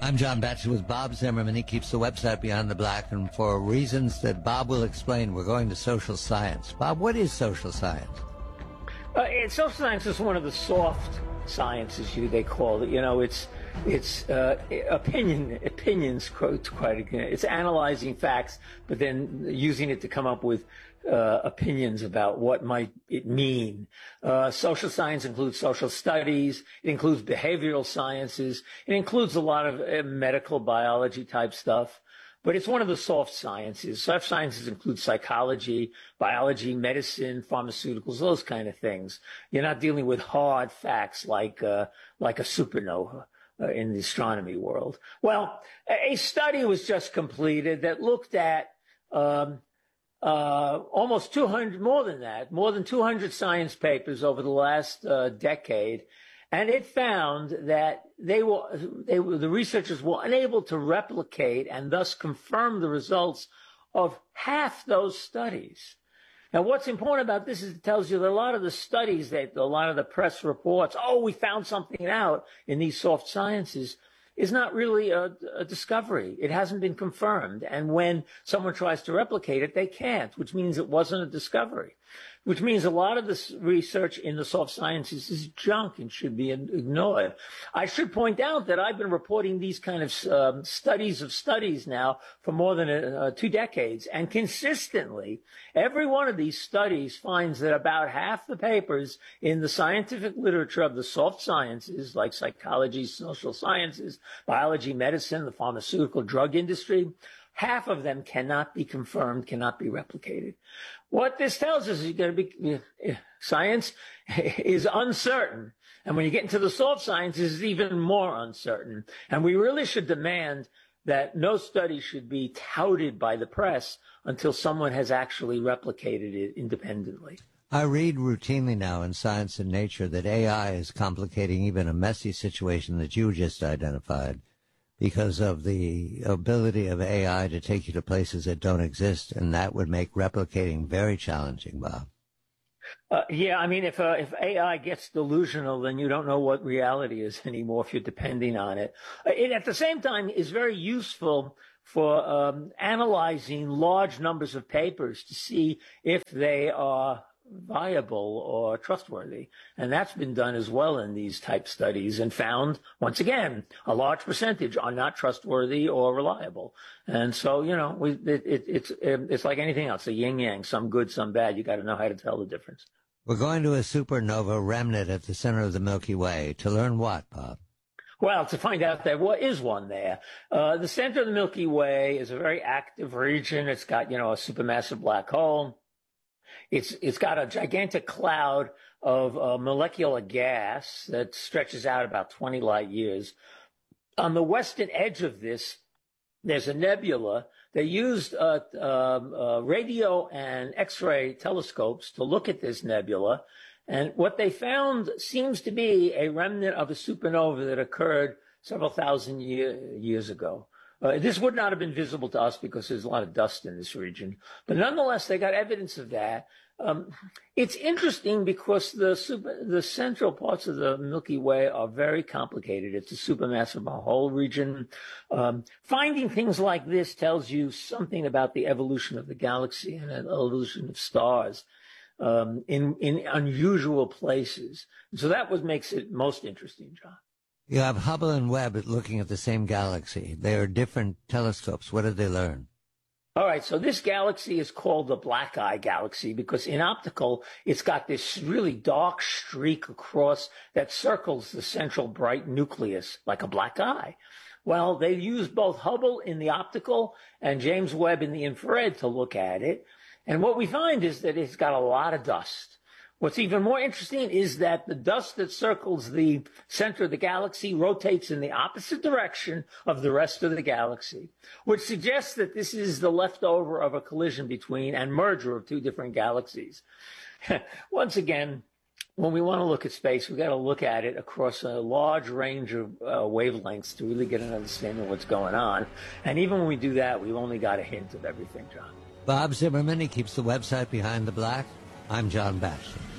I'm John Batchelor with Bob Zimmerman. He keeps the website Beyond the Black, and for reasons that Bob will explain, we're going to social science. Bob, what is social science? Social science is one of the soft sciences, they call it. You know, it's opinions, quite again. It's analyzing facts, but then using it to come up with opinions about what might it mean. Social science includes social studies. It includes behavioral sciences. It includes a lot of medical biology type stuff. But it's one of the soft sciences. Soft sciences include psychology, biology, medicine, pharmaceuticals, those kind of things. You're not dealing with hard facts like a supernova in the astronomy world. Well, a study was just completed that looked at almost 200, more than 200 science papers over the last decade. And it found that the researchers were unable to replicate and thus confirm the results of half those studies. Now, what's important about this is it tells you that a lot of the studies a lot of the press reports, we found something out in these soft sciences, is not really a discovery. It hasn't been confirmed. And when someone tries to replicate it, they can't, which means it wasn't a discovery, which means a lot of this research in the soft sciences is junk and should be ignored. I should point out that I've been reporting these kind of studies of studies now for more than 2 decades. And consistently, every one of these studies finds that about half the papers in the scientific literature of the soft sciences, like psychology, social sciences, biology, medicine, the pharmaceutical drug industry, half of them cannot be confirmed, cannot be replicated. What this tells us is science is uncertain. And when you get into the soft sciences, it's even more uncertain. And we really should demand that no study should be touted by the press until someone has actually replicated it independently. I read routinely now in Science and Nature that AI is complicating even a messy situation that you just identified because of the ability of AI to take you to places that don't exist, and that would make replicating very challenging, Bob. Yeah, I mean, if AI gets delusional, then you don't know what reality is anymore if you're depending on it. It, at the same time, is very useful for analyzing large numbers of papers to see if they are viable or trustworthy. And that's been done as well in these type studies and found, once again, a large percentage are not trustworthy or reliable. And so, it's like anything else, a yin yang, some good, some bad. You got to know how to tell the difference. We're going to a supernova remnant at the center of the Milky Way. To learn what, Bob? Well, to find out there is one there. The center of the Milky Way is a very active region. It's got, a supermassive black hole. It's got a gigantic cloud of molecular gas that stretches out about 20 light years. On the western edge of this, there's a nebula. They used radio and X-ray telescopes to look at this nebula. And what they found seems to be a remnant of a supernova that occurred several thousand years ago. This would not have been visible to us because there's a lot of dust in this region. But nonetheless, they got evidence of that. It's interesting because the central parts of the Milky Way are very complicated. It's a supermassive whole region. Finding things like this tells you something about the evolution of the galaxy and the evolution of stars in unusual places. So that makes it most interesting, John. You have Hubble and Webb looking at the same galaxy. They are different telescopes. What did they learn? All right, so this galaxy is called the Black Eye Galaxy because in optical, it's got this really dark streak across that circles the central bright nucleus like a black eye. Well, they used both Hubble in the optical and James Webb in the infrared to look at it. And what we find is that it's got a lot of dust. What's even more interesting is that the dust that circles the center of the galaxy rotates in the opposite direction of the rest of the galaxy, which suggests that this is the leftover of a collision between and merger of 2 different galaxies. Once again, when we want to look at space, we've got to look at it across a large range of wavelengths to really get an understanding of what's going on. And even when we do that, we've only got a hint of everything, John. Bob Zimmerman, he keeps the website Behind the Black. I'm John Batchelor.